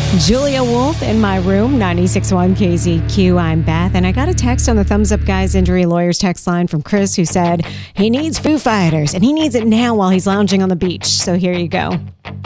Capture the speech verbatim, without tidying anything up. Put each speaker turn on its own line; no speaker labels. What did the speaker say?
Julia Wolf in my room, ninety-six point one K Z Q. I'm Beth, and I got a text on the Thumbs Up Guys Injury Lawyers text line from Chris who said he needs Foo Fighters, and he needs it now while he's lounging on the beach. So here you go.